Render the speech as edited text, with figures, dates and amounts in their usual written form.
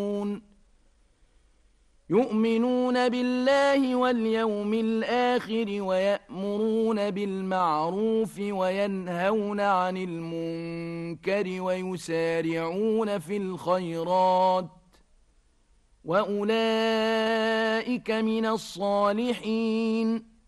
يؤمنون بالله واليوم الآخر ويأمرون بالمعروف وينهون عن المنكر ويسارعون في الخيرات وأولئك من الصالحين